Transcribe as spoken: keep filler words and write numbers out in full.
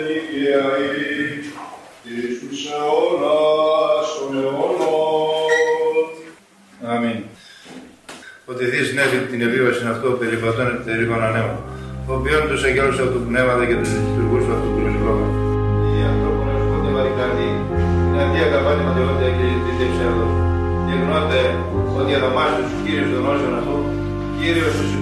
Αμήν. Ότι δεις νεύει την επιβίωση αυτό περιπατώνεται τερίγων ανέμων. Ο οποίον τους αγγέλους από το πνεύματα και τους λειτουργούς από το κρονικρόμα. Οι ανθρώπων εσκόνται βαρικάρδι, την αντία καβάνει ματιότητα και ζητείτε ψεύδος. Γεγνώνται ότι αδαμάζουν τους Κύριους των όσων αυτού, Κύριος τους